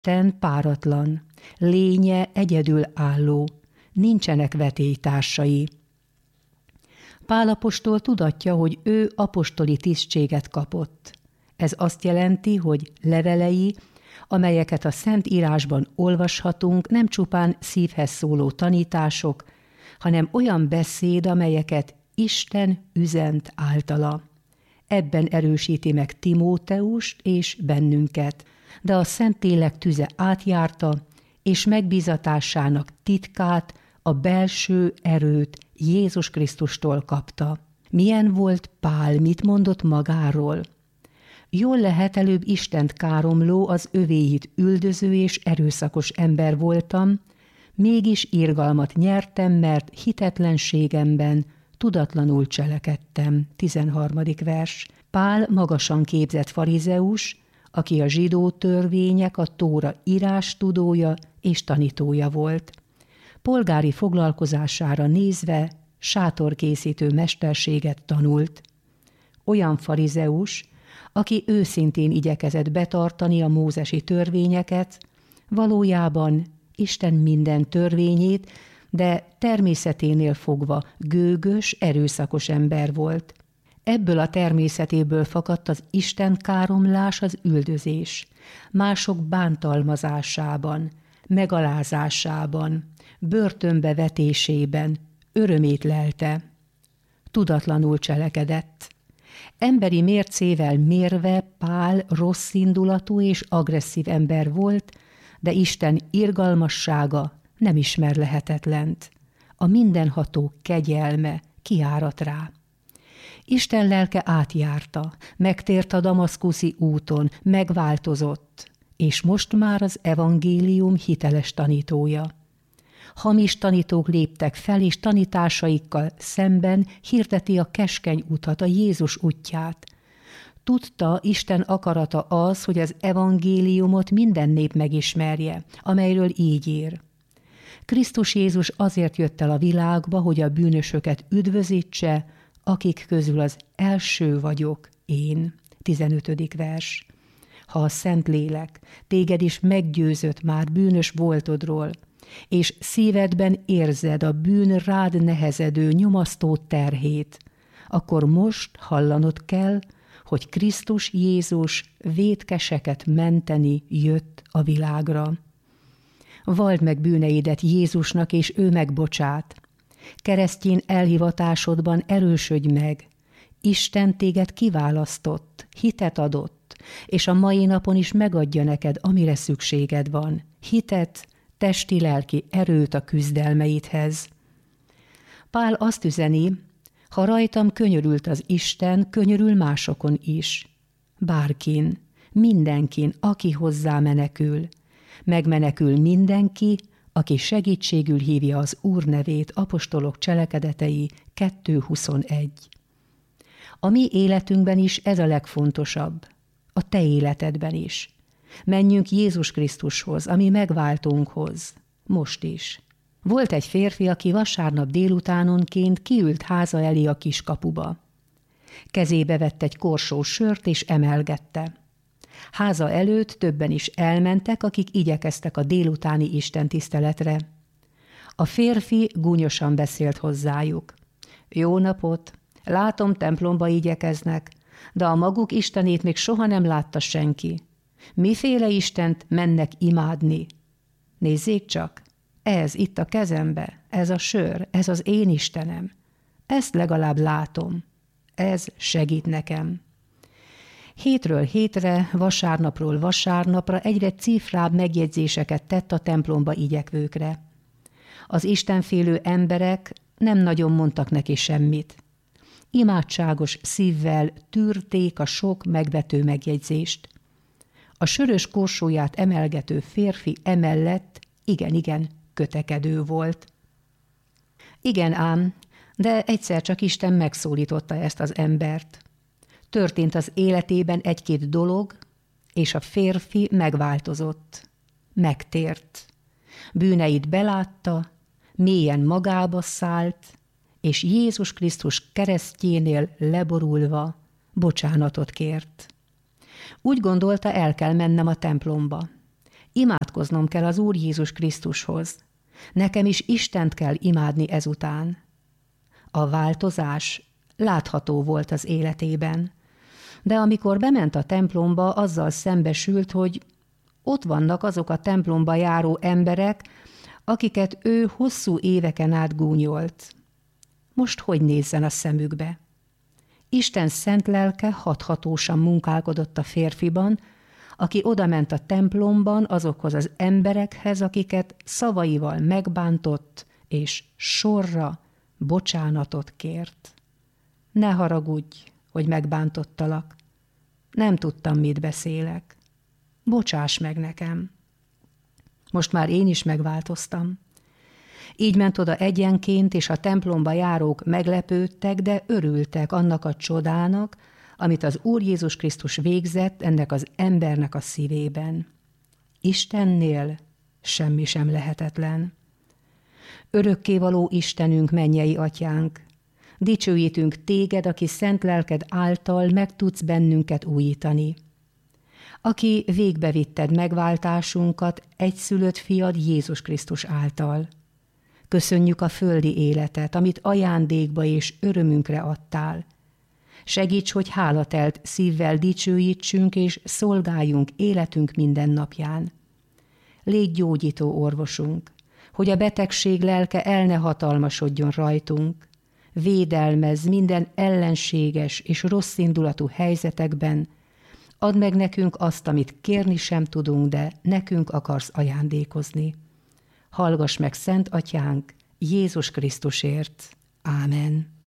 Isten páratlan, lénye egyedülálló, nincsenek vetélytársai. Pál apostol tudatja, hogy ő apostoli tisztséget kapott. Ez azt jelenti, hogy levelei, amelyeket a Szentírásban olvashatunk, nem csupán szívhez szóló tanítások, hanem olyan beszéd, amelyeket Isten üzent általa. Ebben erősíti meg Timóteust és bennünket, de a Szentlélek tüze átjárta, és megbízatásának titkát, a belső erőt Jézus Krisztustól kapta. Milyen volt Pál, mit mondott magáról? Jól lehet, előbb Istent káromló, az övéit üldöző és erőszakos ember voltam, mégis irgalmat nyertem, mert hitetlenségemben tudatlanul cselekedtem. 13. vers. Pál magasan képzett farizeus, aki a zsidó törvények, a Tóra írástudója és tanítója volt. Polgári foglalkozására nézve sátorkészítő mesterséget tanult. Olyan farizeus, aki őszintén igyekezett betartani a mózesi törvényeket, valójában Isten minden törvényét, de természeténél fogva gőgös, erőszakos ember volt. Ebből a természetéből fakadt az Isten káromlás, az üldözés, mások bántalmazásában, megalázásában, börtönbe vetésében örömét lelte. Tudatlanul cselekedett. Emberi mércével mérve Pál rosszindulatú és agresszív ember volt, de Isten irgalmassága nem ismer lehetetlent. A mindenható kegyelme kiárat rá. Isten lelke átjárta, megtért a damaszkuszi úton, megváltozott, és most már az evangélium hiteles tanítója. Hamis tanítók léptek fel, és tanításaikkal szemben hirdeti a keskeny utat, a Jézus útját. Tudta, Isten akarata az, hogy az evangéliumot minden nép megismerje, amelyről így ír. Krisztus Jézus azért jött el a világba, hogy a bűnösöket üdvözítse, akik közül az első vagyok én. 15. vers. Ha a Szentlélek téged is meggyőzött már bűnös voltodról, és szívedben érzed a bűn rád nehezedő, nyomasztó terhét, akkor most hallanod kell, hogy Krisztus Jézus vétkeseket menteni jött a világra. Valld meg bűneidet Jézusnak, és ő megbocsát. Keresztjén elhivatásodban erősödj meg. Isten téged kiválasztott, hitet adott, és a mai napon is megadja neked, amire szükséged van. Hitet, testi-lelki erőt a küzdelmeidhez. Pál azt üzeni, ha rajtam könyörült az Isten, könyörül másokon is. Bárkin, mindenkin, aki hozzá menekül. Megmenekül mindenki, aki segítségül hívja az Úr nevét, apostolok cselekedetei 2.21. A mi életünkben is ez a legfontosabb, a te életedben is. Menjünk Jézus Krisztushoz, ami megváltónkhoz, most is. Volt egy férfi, aki vasárnap délutánonként kiült háza elé a kiskapuba. Kezébe vett egy korsó sört és emelgette. Háza előtt többen is elmentek, akik igyekeztek a délutáni istentiszteletre. A férfi gúnyosan beszélt hozzájuk. Jó napot! Látom, templomba igyekeznek, de a maguk istenét még soha nem látta senki. Miféle istent mennek imádni? Nézzék csak, ez itt a kezembe, ez a sör, ez az én Istenem. Ezt legalább látom. Ez segít nekem. Hétről hétre, vasárnapról vasárnapra egyre cifrább megjegyzéseket tett a templomba igyekvőkre. Az istenfélő emberek nem nagyon mondtak neki semmit. Imádságos szívvel tűrték a sok megvető megjegyzést. A sörös korsóját emelgető férfi emellett igen kötekedő volt. Igen ám, de egyszer csak Isten megszólította ezt az embert. Történt az életében egy-két dolog, és a férfi megváltozott, megtért. Bűneit belátta, mélyen magába szállt, és Jézus Krisztus keresztjénél leborulva bocsánatot kért. Úgy gondolta, el kell mennem a templomba. Imádkoznom kell az Úr Jézus Krisztushoz. Nekem is Istent kell imádni ezután. A változás látható volt az életében, de amikor bement a templomba, azzal szembesült, hogy ott vannak azok a templomba járó emberek, akiket ő hosszú éveken át gúnyolt. Most hogy nézzen a szemükbe? Isten szent lelke hathatósan munkálkodott a férfiban, aki odament a templomban azokhoz az emberekhez, akiket szavaival megbántott, és sorra bocsánatot kért. Ne haragudj, hogy megbántottalak. Nem tudtam, mit beszélek. Bocsáss meg nekem. Most már én is megváltoztam. Így ment oda egyenként, és a templomba járók meglepődtek, de örültek annak a csodának, amit az Úr Jézus Krisztus végzett ennek az embernek a szívében. Istennél semmi sem lehetetlen. Örökkévaló Istenünk, mennyei atyánk, dicsőítünk téged, aki szent lelked által meg tudsz bennünket újítani. Aki végbevitted megváltásunkat egyszülött fiad Jézus Krisztus által. Köszönjük a földi életet, amit ajándékba és örömünkre adtál. Segíts, hogy hálatelt szívvel dicsőítsünk és szolgáljunk életünk minden napján. Légy gyógyító orvosunk, hogy a betegség lelke el ne hatalmasodjon rajtunk. Védelmezz minden ellenséges és rosszindulatú helyzetekben. Add meg nekünk azt, amit kérni sem tudunk, de nekünk akarsz ajándékozni. Hallgass meg, Szent Atyánk, Jézus Krisztusért. Ámen.